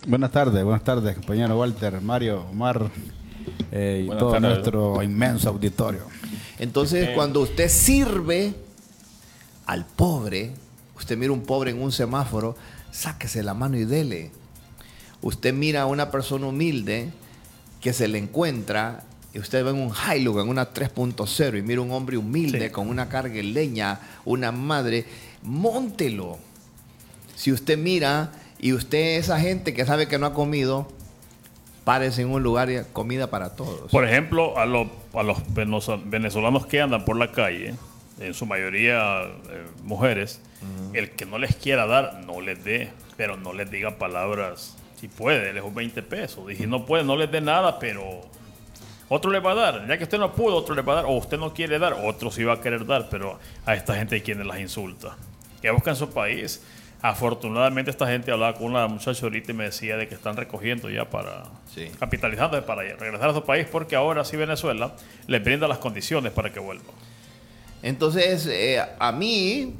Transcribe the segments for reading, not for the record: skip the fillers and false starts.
Buenas tardes, compañero Walter, Mario, Omar y todo tardes, nuestro inmenso auditorio. Entonces, cuando usted sirve al pobre, usted mira un pobre en un semáforo, sáquese la mano y dele. Usted mira a una persona humilde que se le encuentra, y usted ve en un Hilux, en una 3.0, y mira un hombre humilde con una carga de leña, una madre, móntelo. Si usted mira y usted esa gente que sabe que no ha comido, párese en un lugar y comida para todos. Por ejemplo, a los venezolanos que andan por la calle, en su mayoría mujeres, el que no les quiera dar, no les dé, pero no les diga palabras. Si puede, les doy 20 pesos. Y si no puede, no les dé nada, pero otro le va a dar. Ya que usted no pudo, otro le va a dar. O usted no quiere dar, otro sí va a querer dar. Pero a esta gente hay quienes las insulta. Que buscan su país. Afortunadamente esta gente hablaba con una muchacha ahorita y me decía de que están recogiendo ya para capitalizando para regresar a su país, porque ahora sí Venezuela les brinda las condiciones para que vuelvan. Entonces, a mí,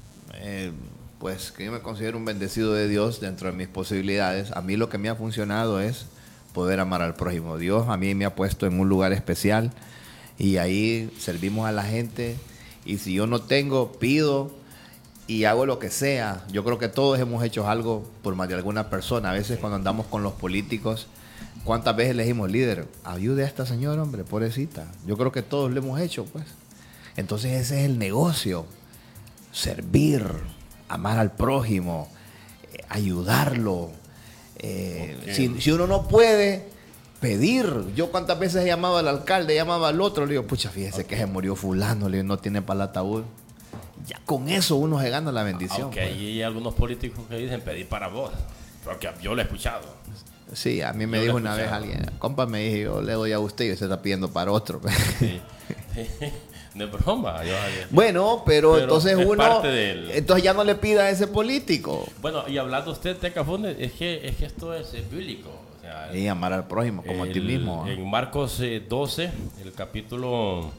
pues que yo me considero un bendecido de Dios dentro de mis posibilidades, a mí lo que me ha funcionado es poder amar al prójimo. Dios a mí me ha puesto en un lugar especial y ahí servimos a la gente, y si yo no tengo, pido y hago lo que sea. Yo creo que todos hemos hecho algo por más de alguna persona. A veces cuando andamos con los políticos, ¿cuántas veces le dijimos, líder, ayude a esta señora, hombre, pobrecita? Yo creo que todos lo hemos hecho, pues. Entonces ese es el negocio. Servir, amar al prójimo, ayudarlo. Si uno no puede, pedir. Yo cuántas veces he llamado al alcalde, llamaba al otro, le digo, pucha, fíjese que se murió fulano, le digo, no tiene para el ataúd. Ya con eso uno se gana la bendición. Aunque pues. hay algunos políticos que dicen pedir para vos, porque yo lo he escuchado. Sí, a mí me dijo una vez alguien, compa, me dije, yo le doy a usted y usted está pidiendo para otro. Sí. De broma. Bueno, pero entonces uno, entonces ya no le pida a ese político. Bueno, y hablando usted, Tecafunde, es que esto es bíblico. O sea, y amar al prójimo como a ti mismo. En Marcos 12, el capítulo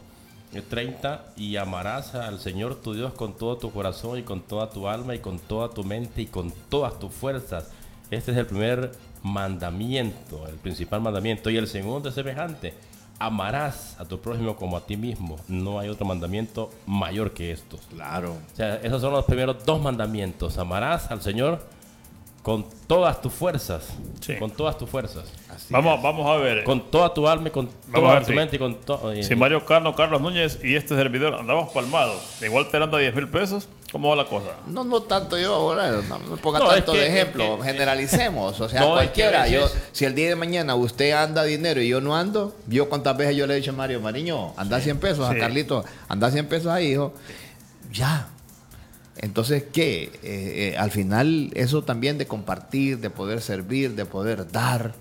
30, y amarás al Señor tu Dios con todo tu corazón y con toda tu alma y con toda tu mente y con todas tus fuerzas. Este es el primer mandamiento, el principal mandamiento. Y el segundo es semejante: amarás a tu prójimo como a ti mismo. No hay otro mandamiento mayor que estos. Claro. O sea, esos son los primeros dos mandamientos. Amarás al Señor con todas tus fuerzas. Sí. Con todas tus fuerzas. Vamos a ver. Con toda tu alma y con toda tu mente y con todo. Si Mario Cano, Carlos Núñez y este servidor andamos palmados, igual te anda 10,000 pesos, ¿cómo va la cosa? No tanto yo ahora, no me ponga No, tanto es que, de ejemplo, generalicemos, o sea, no, cualquiera. es que a veces, Si el día de mañana usted anda dinero y yo no ando, yo cuántas veces yo le he dicho a Mario, Mariño, anda 100 pesos, a Carlito, anda 100 pesos ahí, hijo, ya. Entonces, ¿qué? Al final, eso también de compartir, de poder servir, de poder dar,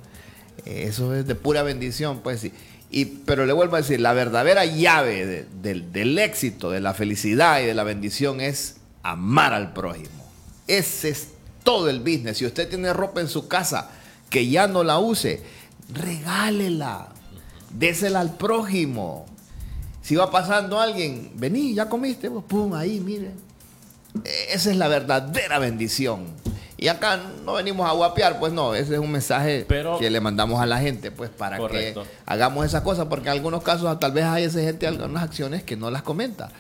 eso es de pura bendición, pues sí. Pero le vuelvo a decir, la verdadera llave del éxito, de la felicidad y de la bendición es amar al prójimo. Ese es todo el business. Si usted tiene ropa en su casa que ya no la use, regálela, désela al prójimo. Si va pasando alguien, vení, ya comiste, pues, pum, ahí, mire. Esa es la verdadera bendición. Y acá no venimos a guapear, pues no, ese es un mensaje que le mandamos a la gente, pues para correcto. que hagamos esas cosas, porque en algunos casos tal vez hay esa gente algunas acciones que no las comenta.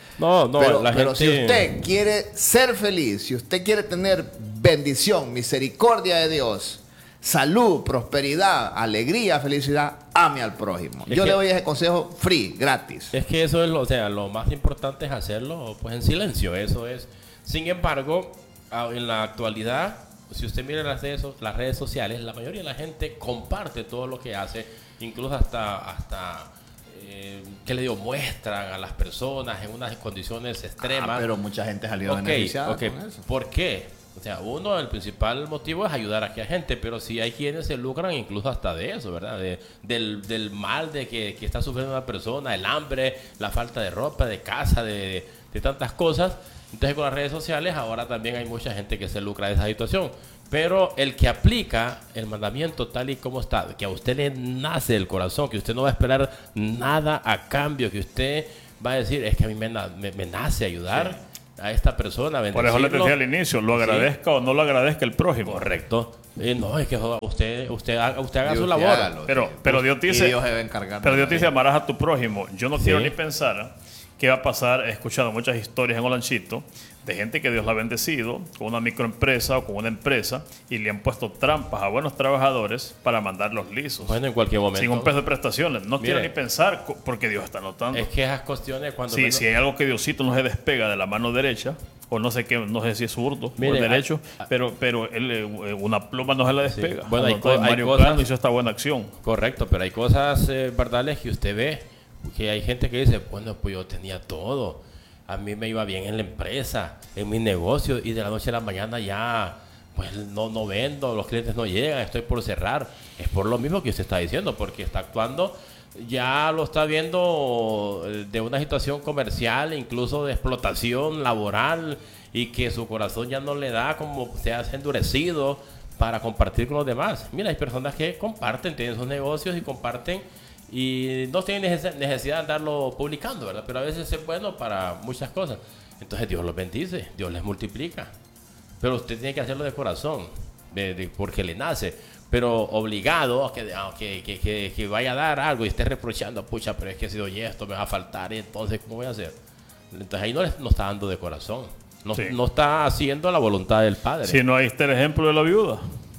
Pero si usted quiere ser feliz, si usted quiere tener bendición, misericordia de Dios, salud, prosperidad, alegría, felicidad, ame al prójimo. Yo le doy ese consejo free, gratis. Es que eso es lo más importante es hacerlo pues en silencio, eso es. Sin embargo, en la actualidad, si usted mira las redes sociales, la mayoría de la gente comparte todo lo que hace, incluso hasta ¿qué le digo? Muestran a las personas en unas condiciones extremas. Pero mucha gente salió beneficiada con eso. ¿Por qué? O sea, el principal motivo es ayudar a aquella gente, pero sí hay quienes se lucran incluso hasta de eso, ¿verdad? Del mal de que está sufriendo una persona, el hambre, la falta de ropa, de casa, de tantas cosas. Entonces con las redes sociales ahora también hay mucha gente que se lucra de esa situación. Pero el que aplica el mandamiento tal y como está, que a usted le nace del corazón, que usted no va a esperar nada a cambio, que usted va a decir, es que a mí me nace ayudar a esta persona, por eso le decía al inicio, lo agradezca o no lo agradezca el prójimo. Correcto. No, es que joda, usted haga su Dios, labor. hágalo, Pero Dios te y dice, Dios se va a encargar. pero Dios te de dice, amarás a tu prójimo. Yo no Sí. quiero ni pensar qué va a pasar. He escuchado muchas historias en Olanchito de gente que Dios la ha bendecido con una microempresa o con una empresa y le han puesto trampas a buenos trabajadores para mandarlos lisos. Bueno, en cualquier momento. Sin un peso de prestaciones. No quiero Mire. ni pensar porque Dios está notando. Es que esas cuestiones cuando... Sí, menos- si hay algo que Diosito no se despega de la mano derecha, o no sé qué, no sé si es zurdo Mire, o derecho, pero él, una pluma no se la Sí. despega. Bueno, hay Entonces, hay Mario cosas- Cano hizo esta buena acción. Correcto, pero hay cosas verdades que usted ve, que hay gente que dice, bueno, pues yo tenía todo, a mí me iba bien en la empresa, en mi negocio, y de la noche a la mañana ya, pues no vendo, los clientes no llegan, estoy por cerrar. Es por lo mismo que usted está diciendo, porque está actuando, ya lo está viendo de una situación comercial, incluso de explotación laboral, y que su corazón ya no le da, como se hace endurecido para compartir con los demás. Mira, hay personas que comparten, tienen sus negocios y comparten y no tienen necesidad de andarlo publicando, ¿verdad? Pero a veces es bueno para muchas cosas. Entonces Dios los bendice, Dios les multiplica. Pero usted tiene que hacerlo de corazón, porque le nace. Pero obligado a que vaya a dar algo y esté reprochando, pucha, pero es que si doy esto me va a faltar, entonces ¿cómo voy a hacer? Entonces ahí no está dando de corazón. No, Sí. no está haciendo la voluntad del Padre. Si no, ahí está el ejemplo de la viuda.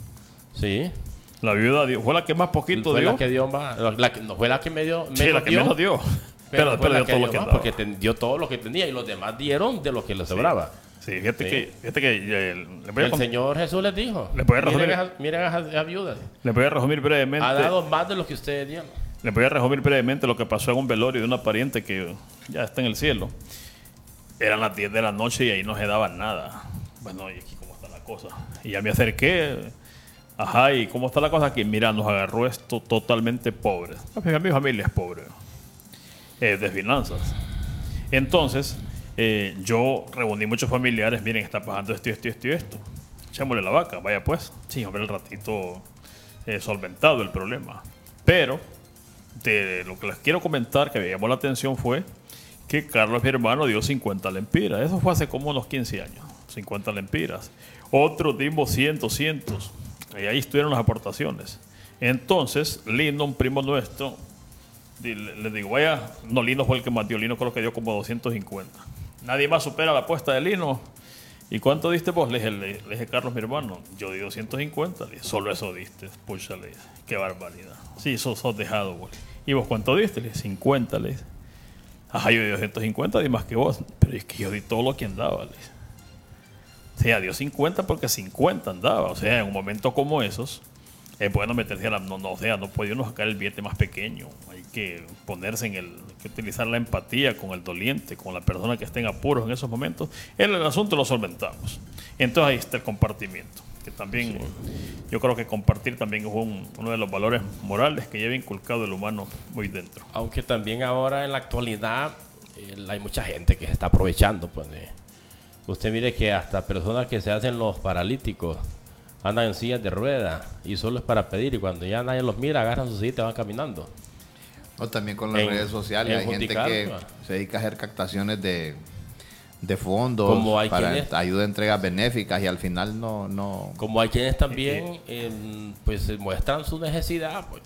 Sí. La viuda fue la que más poquito Fue dio. la que dio más. No fue la que me dio. Sí, la que menos dio. Pero fue después la dio que todo dio lo que más, daba. porque dio todo lo que tenía y los demás dieron de lo que les sobraba. Sí, fíjate Sí. que le voy a El Señor Jesús les dijo: Le puede resumir- miren a esa viuda. le voy a resumir brevemente. Ha dado más de lo que ustedes dieron. Le voy a resumir brevemente lo que pasó en un velorio de una pariente que ya está en el cielo. Eran las 10 de la noche y ahí no se daba nada. Bueno, y aquí cómo está la cosa. Y ya me acerqué. Ajá, ¿y cómo está la cosa aquí? Mira, nos agarró esto totalmente pobre. Mi familia es pobre. De finanzas. Entonces, yo reuní muchos familiares. Miren, está pasando esto. Echémosle la vaca, vaya pues. Sí, hombre, el ratito solventado el problema. Pero, de lo que les quiero comentar que me llamó la atención fue que Carlos, mi hermano, dio 50 lempiras. Eso fue hace como unos 15 años. 50 lempiras. Otros dimos 100. Y ahí estuvieron las aportaciones. Entonces, Lino, un primo nuestro, le digo, vaya, no, Lino fue el que más dio. Lino creo que dio como 250. Nadie más supera la apuesta de Lino. ¿Y cuánto diste vos? Le dije, Carlos, mi hermano, yo di 250. Le dije, solo eso diste. Pucha, le dije, qué barbaridad. Sí, sos dejado, güey. ¿Y vos cuánto diste? Le dije, 50, le dije. Ajá, yo di 250, di más que vos. Pero es que yo di todo lo que andaba, le dije. O sea, dio 50 porque 50 andaba. O sea, en un momento como esos, es bueno meterse a la... o sea, no puede uno sacar el billete más pequeño. Hay que ponerse hay que utilizar la empatía con el doliente, con la persona que esté en apuros en esos momentos. El asunto lo solventamos. Entonces ahí está el compartimiento. Que también, yo creo que compartir también es uno de los valores morales que lleva inculcado el humano muy dentro. Aunque también ahora en la actualidad hay mucha gente que se está aprovechando. Pues, usted mire que hasta personas que se hacen los paralíticos andan en sillas de ruedas y solo es para pedir, y cuando ya nadie los mira agarran su silla y te van caminando. O también con las En- redes sociales. en Hay gente Juticalpa. que se dedica a hacer captaciones de fondos Como hay para quienes- ayuda a entregas benéficas y al final no. Como hay quienes también pues muestran su necesidad, pues,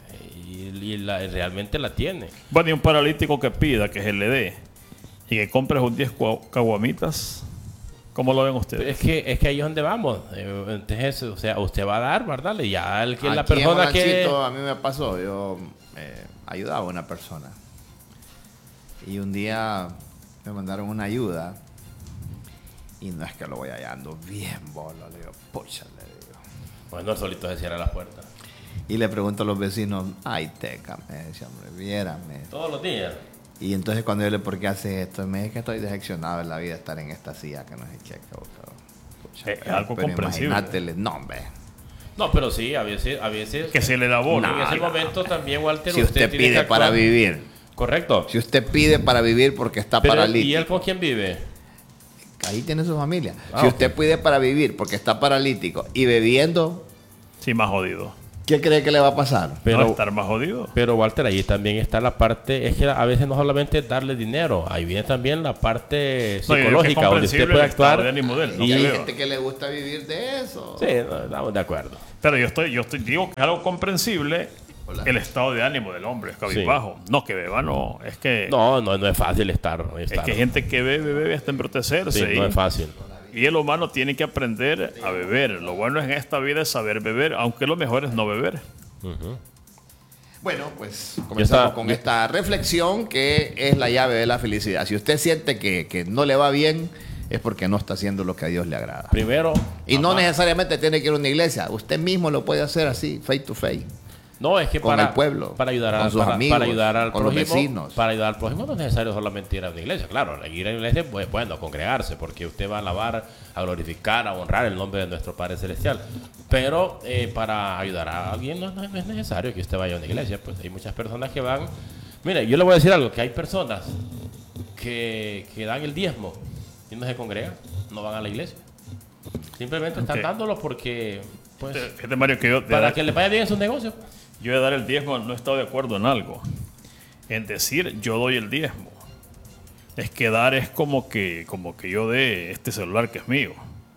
realmente la tienen. Bueno, y un paralítico que pida que se le dé y que compres un 10 caguamitas, ¿cómo lo ven ustedes? Es que ahí es donde vamos. Entonces, o sea, usted va a dar, ¿verdad? Y ya el que la Aquí en persona que... Olanchito, a mí me pasó, yo ayudaba a una persona y un día me mandaron una ayuda y no es que lo voy hallando bien bolo, le digo, pucha, le digo. Bueno, el solito se cierra la puerta. Y le pregunto a los vecinos, ay, teca, me decía, hombre, viérame. Todos los días. Y entonces cuando yo le ¿por qué hace esto? Me dice que estoy decepcionado en la vida estar en esta silla que no se checa. Pucha, Es algo pero comprensible. imagínate, no, hombre. No, pero sí, a veces Que se le da bola. en ese momento también, Walter, Si usted tiene que pide actuar. para vivir, Correcto. si usted pide para vivir porque está Pero, paralítico. ¿y él con quién vive? Ahí tiene su familia. Ah, Si ok. usted pide para vivir porque está paralítico y bebiendo, Sí, más jodido. ¿Qué cree que le va a pasar? No Pero, estar más jodido. pero Walter, ahí también está la parte, es que a veces no solamente darle dinero, ahí viene también la parte No, yo digo que es psicológica, donde usted comprensible puede el estado actuar. de ánimo de él, no Y que hay beba. gente que le gusta vivir de eso. Sí, no, estamos de acuerdo. Pero digo que es algo comprensible Hola. el estado de ánimo del hombre, es cabizbajo. No, que beba, no. Es que, No es fácil estar. es que hay gente que bebe hasta embrutecerse. Sí, no es fácil. Y el humano tiene que aprender a beber. Lo bueno en esta vida es saber beber, aunque lo mejor es no beber. Bueno, pues comenzamos con ya- esta reflexión que es la llave de la felicidad. Si usted siente que no le va bien, es porque no está haciendo lo que a Dios le agrada. Primero, Y no necesariamente tiene que ir a una iglesia. Usted mismo lo puede hacer así, face to face. no es que con para el pueblo, para ayudar con sus amigos, para ayudar al con los prójimo, vecinos. para ayudar al prójimo no es necesario solamente ir a una iglesia. Claro, ir a una iglesia pues bueno, congregarse, porque usted va a alabar, a glorificar, a honrar el nombre de nuestro Padre Celestial. Pero para ayudar a alguien no es necesario que usted vaya a una iglesia. Pues hay muchas personas que van. Mire, yo le voy a decir algo, que hay personas que dan el diezmo y no se congregan, no van a la iglesia. Simplemente están Ok. dándolo porque, pues, Fíjate, Mario, que para que le vaya bien en su negocio. yo de dar el diezmo no he estado de acuerdo en algo. En decir yo doy el diezmo. Es que dar es como que yo dé este celular que es mío.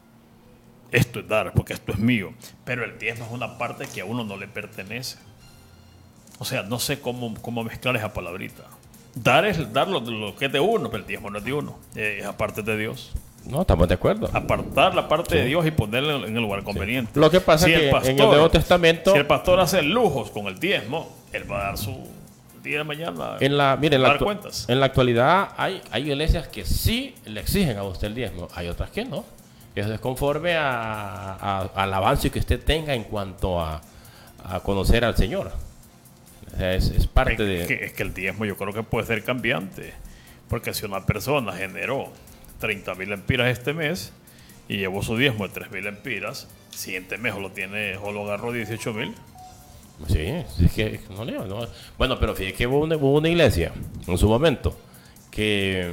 Esto es dar, porque esto es mío. Pero el diezmo es una parte que a uno no le pertenece. O sea, no sé cómo mezclar esa palabrita. Dar es dar lo que es de uno, pero el diezmo no es de uno. Es aparte de Dios. No, estamos de acuerdo. Apartar la parte de Dios y ponerla en el lugar conveniente. Lo que pasa Si es el que en el Nuevo Testamento, si el pastor hace lujos con el diezmo, él va a dar su día de mañana. mire, va a dar cuentas. en la actualidad hay iglesias que sí le exigen a usted el diezmo, hay otras que no. Eso es conforme al avance que usted tenga en cuanto a conocer al Señor. O sea, es parte de... Es que el diezmo yo creo que puede ser cambiante. Porque si una persona generó 30,000 empiras este mes y llevó su diezmo de 3,000 empiras, siguiente mes o lo agarró 18,000. Sí, es que no leo, no. Bueno, pero fíjate que hubo una iglesia en su momento que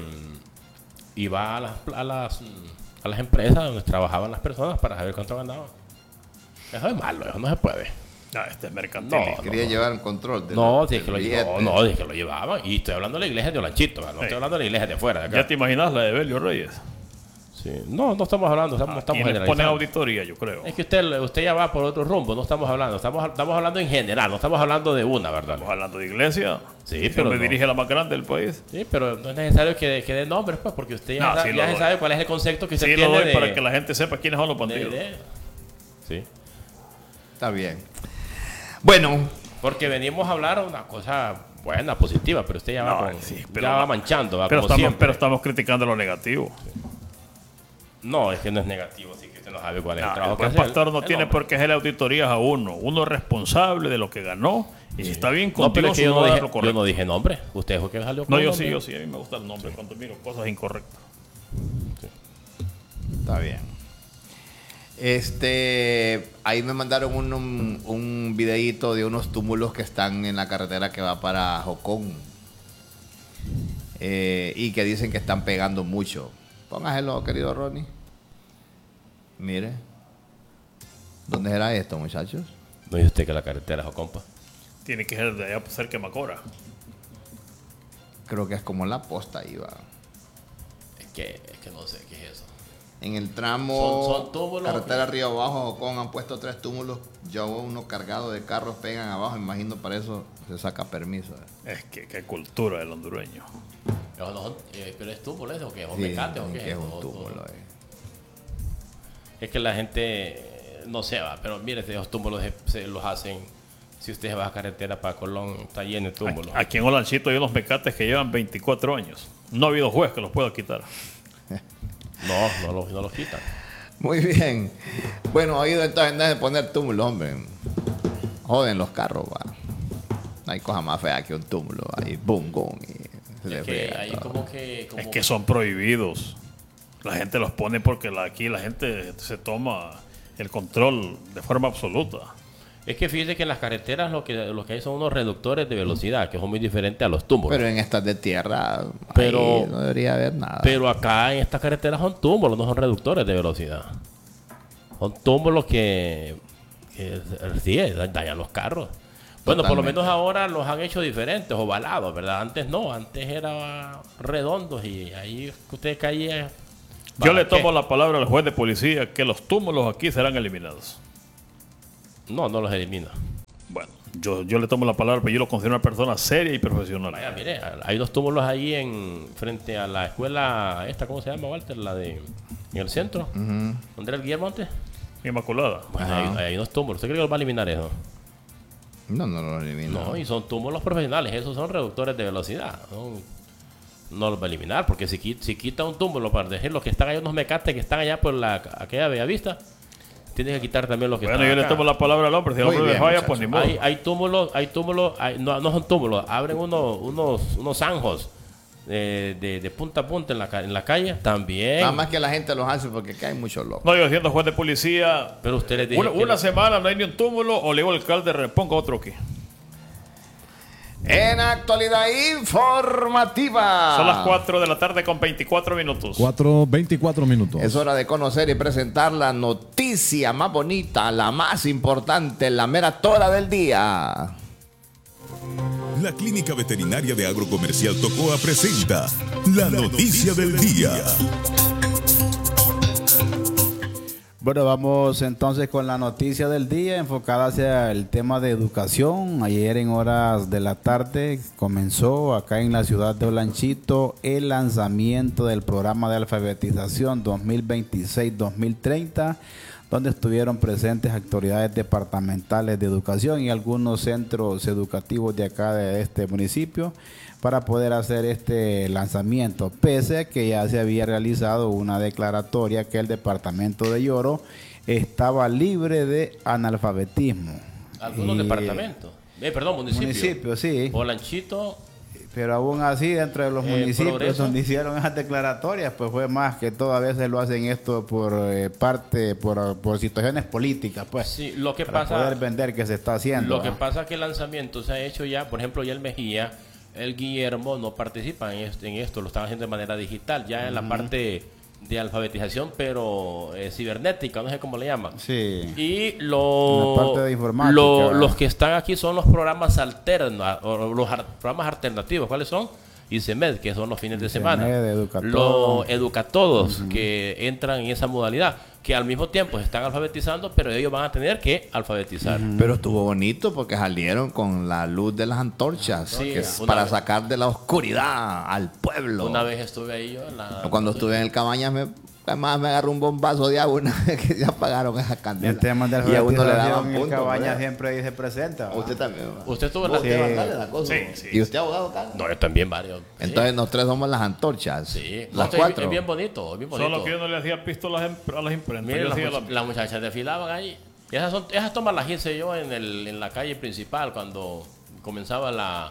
iba a las empresas donde trabajaban las personas para saber cuánto ganaban. Eso es malo, eso no se puede. Ah, este es mercantilismo. Quería llevar un control. No, del dije que lo billete. dije que lo llevaban. Y estoy hablando de la iglesia de Olanchito, no estoy hablando de la iglesia de afuera. De acá. ¿Ya te imaginas la de Belio Reyes? Sí. No estamos hablando, estamos Quienes ponen generalizando. auditoría, yo creo. Es que usted ya va por otro rumbo, no estamos hablando, estamos hablando en general, no estamos hablando de una, ¿verdad? Estamos hablando de iglesia. Sí, pero me no. dirige la más grande del país. Sí, pero no es necesario que dé nombres, pues, porque usted ya, No, sí lo ya se doy. sabe cuál es el concepto que usted Sí, lo tiene doy para que la gente sepa quiénes son los bandidos. Sí. Está bien. Bueno, Porque venimos a hablar una cosa buena, positiva, pero usted ya No, va, sí, pero ya no. va manchando, va Pero como siempre. estamos criticando lo negativo. No, es que no es negativo, así que usted no sabe cuál es el No, trabajo el que buen hace pastor no el tiene hombre. por qué hacerle auditorías a uno. Uno es responsable de lo que ganó. Y si está bien No, pero contigo, es que yo uno no, va a dar dije, lo yo correcto. no dije nombre. Usted dijo que salió con No, yo nombre. sí. A mí me gusta el nombre cuando miro cosas incorrectas. está bien. Ahí me mandaron un videíto de unos túmulos que están en la carretera que va para Jocón. Y que dicen que están pegando mucho. Póngaselo, querido Ronnie. Mire. ¿Dónde era esto, muchachos? No dice usted que la carretera es compa. Tiene que ser de allá cerca de Macora. Creo que es como la posta ahí va. Es que no sé qué es eso. En el tramo Son túmulos. carretera arriba abajo, Jocón, han puesto 3 túmulos. Ya hubo uno cargado de carros, pegan abajo. Imagino para eso se saca permiso. Es que qué cultura del hondureño. Pero, pero es túmulo eso, ¿o qué? ¿O Sí, mecate o dicen qué? que es un O- túmulo. Es que la gente no se va, pero mire, esos túmulos se los hacen. Si usted va a carretera para Colón, está lleno de túmulos. Aquí en Olanchito hay unos mecates que llevan 24 años. No ha habido juez que los pueda quitar. No los quitan. Muy bien. Bueno, oído entonces de poner túmulos, hombre. Joden los carros, va. No hay cosa más fea que un túmulo. Ahí, boom, boom. Y se le Es que friega ahí todo. como que... Es que son prohibidos. La gente los pone porque aquí la gente se toma el control de forma absoluta. Es que fíjese que en las carreteras lo que hay son unos reductores de velocidad, que son muy diferentes a los túmulos. Pero en estas de tierra, Pero- ahí no debería haber nada. Pero acá en estas carreteras son túmulos, no son reductores de velocidad. Son túmulos que Sí, dañan los carros. Bueno, por lo menos ahora los han hecho diferentes, ovalados, ¿verdad? Antes no, antes era redondos y ahí usted caía. Yo le tomo la palabra al juez de policía que los túmulos aquí serán eliminados. No los elimina. Bueno, yo le tomo la palabra, pero yo lo considero una persona seria y profesional. Vaya, mire, hay unos túmulos ahí frente a la escuela esta, ¿cómo se llama, Walter? En el centro. ¿Dónde era el Guillermo antes? Inmaculada. Bueno, hay unos túmulos. ¿Usted cree que los va a eliminar eso? No lo elimino. No, y son túmulos profesionales. Esos son reductores de velocidad. No los va a eliminar, porque si quita un túmulo para dejar los que están allá, unos mecates que están allá por aquella Bellavista, tienes que quitar también los que están Bueno, yo acá. le tomo la palabra al hombre. Si el hombre le falla, pues ni modo. Hay túmulos, no son túmulos, abren unos zanjos de punta a punta en la calle también. Nada más que la gente los hace porque acá hay muchos locos. No, yo siendo juez de policía, Pero usted les dice una semana no hay ni un túmulo, o le digo al alcalde, ponga otro aquí. En actualidad informativa. Son las 4 de la tarde con 24 minutos. 4:24 minutos. Es hora de conocer y presentar la noticia más bonita, la más importante, la mera tora del día. La Clínica Veterinaria de Agrocomercial Tocoa presenta la noticia del día. Bueno, vamos entonces con la noticia del día enfocada hacia el tema de educación. Ayer en horas de la tarde comenzó acá en la ciudad de Olanchito el lanzamiento del programa de alfabetización 2026-2030, donde estuvieron presentes autoridades departamentales de educación y algunos centros educativos de acá de este municipio para poder hacer este lanzamiento, pese a que ya se había realizado una declaratoria que el departamento de Lloro estaba libre de analfabetismo. algunos departamentos. Municipio. Municipio, sí. Olanchito. Pero aún así, dentro de los municipios Progreso. donde hicieron esas declaratorias, pues fue más que todo, a veces lo hacen esto por por situaciones políticas, pues. Sí, lo que para pasa, poder vender que se está haciendo. lo que ¿no? pasa es que el lanzamiento se ha hecho ya, por ejemplo, ya el Mejía, el Guillermo no participa en esto, lo están haciendo de manera digital, ya en la parte de alfabetización, pero cibernética, no sé cómo le llaman. Sí. Y La parte de informática. los que están aquí son los programas alternos, o los programas alternativos. ¿Cuáles son? ICEMED, que son los fines de semana. Educatodos. Los Educatodos, que entran en esa modalidad, que al mismo tiempo se están alfabetizando, pero ellos van a tener que alfabetizar. Pero estuvo bonito porque salieron con la luz de las antorchas, Sí, que es una para vez. sacar de la oscuridad al pueblo. Una vez estuve ahí yo Cuando estuve en el Cabañas, además me agarró un bombazo de agua una vez que ya apagaron esas En candelas. temas de Y a uno le alfabetización, daban el puntos. Cabaña ¿verdad? siempre ahí se presenta. ¿va? Usted también. ¿verdad? ¿Usted estuvo en ¿Vos la te Sí. vas a darle la cosa? Sí, sí. ¿Y usted abogado, Carlos? No, yo también varios. Entonces nosotros tres somos las antorchas. Sí, Las No, cuatro. es bien bonito, es bien bonito. Solo que yo no le hacía pisto a las imprentas. Miren, Yo las, hacía much- las muchachas desfilaban ahí. Y esas tomas las hice yo en la calle principal cuando comenzaba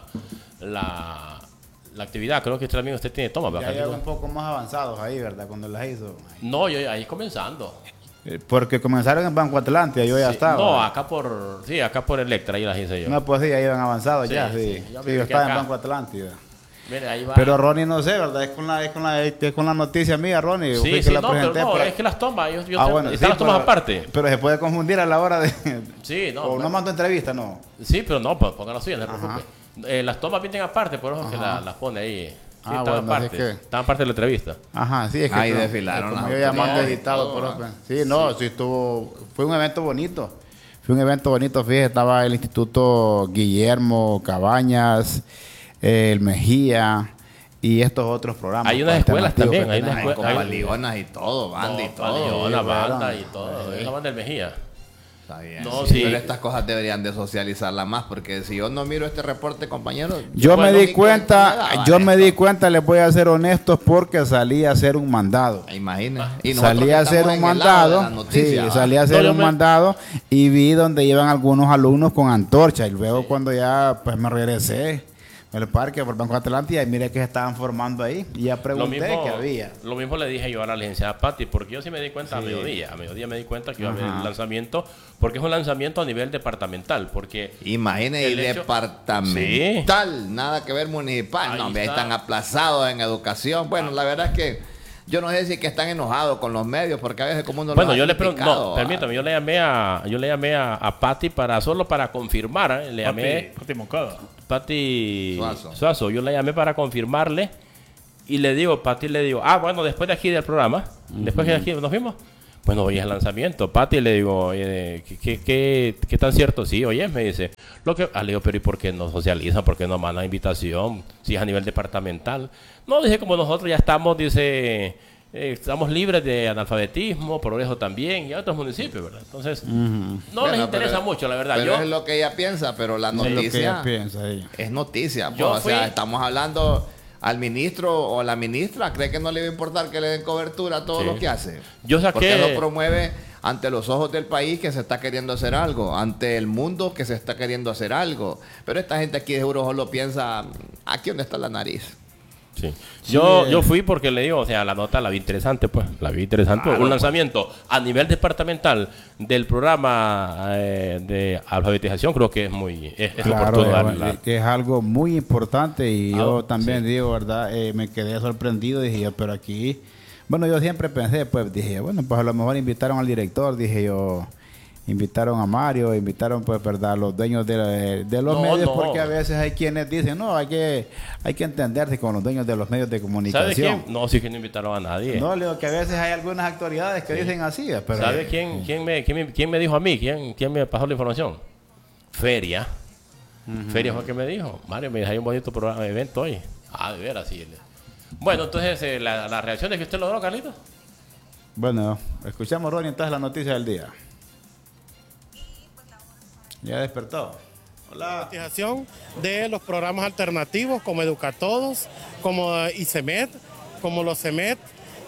la actividad. Creo que también usted tiene tomas, Ya ¿verdad? llegan un poco más avanzados ahí, ¿verdad? Cuando las hizo. No, yo ahí comenzando. Porque comenzaron en Banco Atlántida, yo ya Sí, estaba. No, acá por Electra, ahí las hice yo. No, pues sí, ya iban avanzados Sí, ya, sí. sí, Sí, yo yo me quedé estaba en acá. Banco Atlántida. Mire, ahí va. Pero Ronnie no sé, ¿verdad? Es con la noticia mía, Ronnie. Fui Sí, que sí, la no, pero presenté, no, pero- es que las tomas, yo bueno, están sí, las tomas pero- aparte. Pero se puede confundir a la hora de... Sí, no. o no mando entrevista, no. Sí, pero no, pues pongan las suyas, no se preocupe. Las tomas vienen aparte, por eso que las pone ahí. Sí, Ah, están bueno, así aparte. que- Están parte de la entrevista. Ajá, sí, es que... Ahí como- desfilaron Como las yo llamando autoridades, editado todo, por ¿no? Open. Sí, no, sí estuvo... Fue un evento bonito. Fue un evento bonito, fíjate, estaba el Instituto Guillermo Cabañas, el Mejía y estos otros programas. Hay unas escuelas alternativos también, hay que unas tenemos. Con palionas y todo, banda y todo. La sí, banda bueno. y todo. Es la banda del Mejía. Está bien. No, sí. Pero estas cosas deberían de socializarlas más, porque si yo no miro este reporte, compañero... Yo bueno, me di ni cuenta, me yo daba me di esto. cuenta, les voy a ser honestos, porque salí a hacer un mandado. Imagínese. Y nosotros Salí que a hacer estamos un en el lado de mandado, la noticia, sí, ¿va? salí a hacer No, yo un me- mandado y vi donde iban algunos alumnos con antorcha y luego cuando ya pues me regresé al parque por Banco Atlántida y miré que se estaban formando ahí y ya pregunté qué había. Lo mismo le dije yo a la licenciada Patti, porque yo sí me di cuenta a mediodía. A mediodía me di cuenta que iba a haber el lanzamiento, porque es un lanzamiento a nivel departamental. Porque Imagínese, El y hecho- departamental, nada que ver municipal. Ahí No, hombre, está. están aplazados en educación. Bueno, la verdad es que Yo no sé si que están enojados con los medios, porque a veces como uno Bueno, los ha yo le pregunto, criticado, no, permítame, yo le llamé a Pati solo para confirmar, le llamé Pati Moncada. Pati Suazo. Yo le llamé para confirmarle y Pati le digo, bueno, después de aquí del programa, después de aquí nos vimos. Bueno, hoy es el lanzamiento. Pati, le digo, ¿qué tan cierto? Sí, oye, me dice. Le digo, pero ¿y por qué no socializan? ¿Por qué no mandan invitación? Si es a nivel departamental. No, dice, como nosotros ya estamos, dice, estamos libres de analfabetismo, Progreso también, y a otros municipios, ¿verdad? Entonces, no les interesa mucho, la verdad. Pero es lo que ella piensa, pero la noticia Es lo que ella piensa ella. es noticia. Pues, Yo o sea, estamos hablando... Al ministro o a la ministra, ¿cree que no le va a importar que le den cobertura a todo lo que hace? Porque lo promueve ante los ojos del país que se está queriendo hacer algo, ante el mundo que se está queriendo hacer algo. Pero esta gente aquí de seguro solo piensa, aquí donde está la nariz. Sí. Yo fui porque le digo, o sea, la nota la vi interesante, pues. La vi interesante. Un lanzamiento a nivel departamental del programa de alfabetización, creo que es muy oportuno. Que es algo muy importante y yo también digo, ¿verdad? Me quedé sorprendido, dije yo, pero aquí... Bueno, yo siempre pensé, pues dije, bueno, pues a lo mejor invitaron al director, dije yo... Invitaron a Mario, invitaron, pues, verdad, los dueños de los medios, porque a veces hay quienes dicen, no, hay que entenderse con los dueños de los medios de comunicación. ¿Sabe quién? No, sí que no invitaron a nadie. No, le digo que a veces hay algunas autoridades que dicen así. Pero ¿sabe quién me dijo a mí? ¿Quién me pasó la información? Feria. Feria fue que me dijo, Mario, me hay un bonito programa de evento hoy. De veras, sí. Bueno, entonces, ¿las reacciones que usted logró, Carlito? Bueno, escuchamos, Ronnie, entonces la noticia del día. Ya despertó. La monetización de los programas alternativos como Educatodos, como ICEMED, como los CEMED,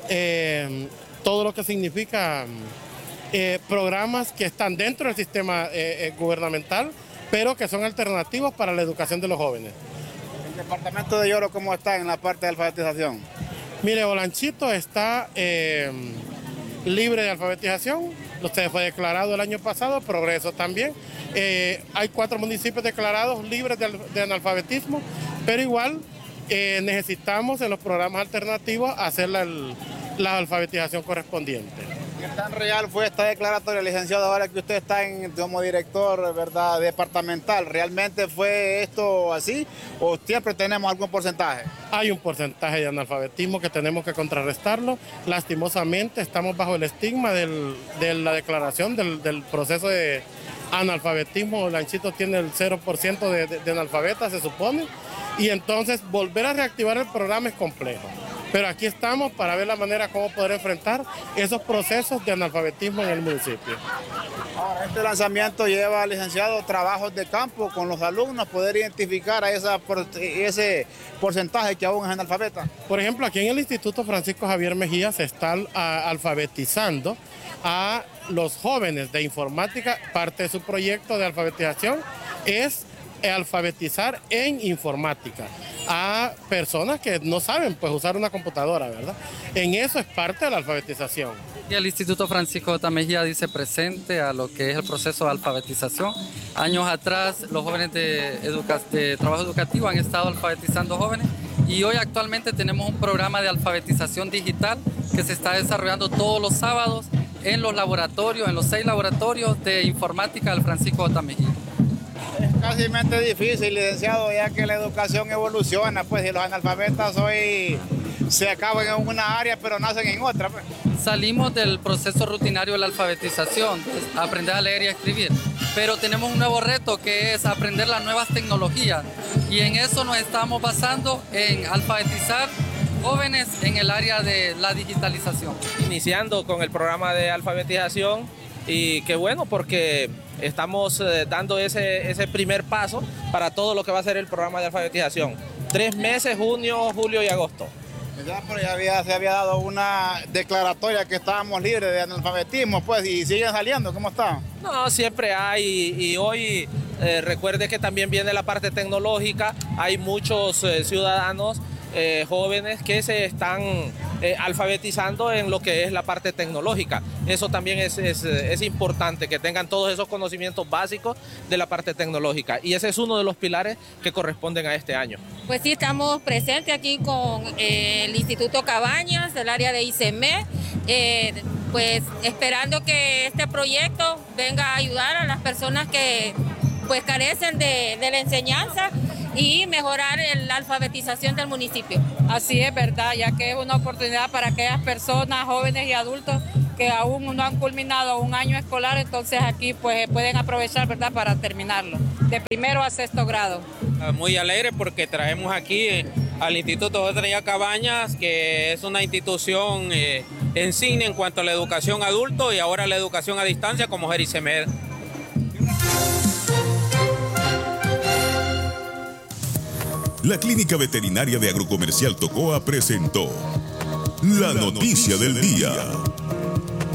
todo lo que significa programas que están dentro del sistema gubernamental, pero que son alternativos para la educación de los jóvenes. ¿El departamento de Yoro cómo está en la parte de alfabetización? Mire, Olanchito está libre de alfabetización. Usted fue declarado el año pasado, Progreso también. Hay 4 municipios declarados libres de analfabetismo, pero igual necesitamos en los programas alternativos hacer la alfabetización correspondiente. ¿Qué tan real fue esta declaratoria, licenciado, ahora que usted está como director, verdad, departamental? ¿Realmente fue esto así o siempre tenemos algún porcentaje? Hay un porcentaje de analfabetismo que tenemos que contrarrestarlo. Lastimosamente estamos bajo el estigma de la declaración del proceso de analfabetismo. Lanchito tiene el 0% de analfabetas, se supone, y entonces volver a reactivar el programa es complejo. Pero aquí estamos para ver la manera como poder enfrentar esos procesos de analfabetismo en el municipio. Ahora, este lanzamiento lleva, licenciado, trabajos de campo con los alumnos, poder identificar a ese porcentaje que aún es analfabeta. Por ejemplo, aquí en el Instituto Francisco Javier Mejía se está alfabetizando a los jóvenes de informática. Parte de su proyecto de alfabetización es alfabetizar en informática a personas que no saben pues usar una computadora, ¿verdad? En eso es parte de la alfabetización. Y el Instituto Francisco J. Mejía dice presente a lo que es el proceso de alfabetización. Años atrás los jóvenes de trabajo educativo han estado alfabetizando jóvenes y hoy actualmente tenemos un programa de alfabetización digital que se está desarrollando todos los sábados en los laboratorios, en los 6 laboratorios de informática del Francisco J. Mejía. Es casi difícil, licenciado, ya que la educación evoluciona, pues, y los analfabetas hoy se acaban en una área, pero nacen en otra, pues. Salimos del proceso rutinario de la alfabetización, pues, aprender a leer y a escribir, pero tenemos un nuevo reto que es aprender las nuevas tecnologías, y en eso nos estamos basando en alfabetizar jóvenes en el área de la digitalización. Iniciando con el programa de alfabetización, y qué bueno porque estamos dando ese primer paso para todo lo que va a ser el programa de alfabetización. 3 meses, junio, julio y agosto. Ya, pero se había dado una declaratoria que estábamos libres de analfabetismo, pues, y siguen saliendo, ¿cómo está? No, siempre hay, y hoy recuerde que también viene la parte tecnológica, hay muchos ciudadanos jóvenes que se están alfabetizando en lo que es la parte tecnológica. Eso también es importante, que tengan todos esos conocimientos básicos de la parte tecnológica. Y ese es uno de los pilares que corresponden a este año. Pues sí, estamos presentes aquí con el Instituto Cabañas, del área de ICME, pues esperando que este proyecto venga a ayudar a las personas que pues carecen de la enseñanza y mejorar la alfabetización del municipio. Así es, verdad, ya que es una oportunidad para aquellas personas, jóvenes y adultos que aún no han culminado un año escolar, entonces aquí pues pueden aprovechar, ¿verdad?, para terminarlo, de primero a sexto grado. Muy alegre porque traemos aquí al Instituto José Cabañas, que es una institución insignia en cuanto a la educación adulto y ahora la educación a distancia como Jerisemed. La Clínica Veterinaria de Agrocomercial Tocoa presentó la noticia del día.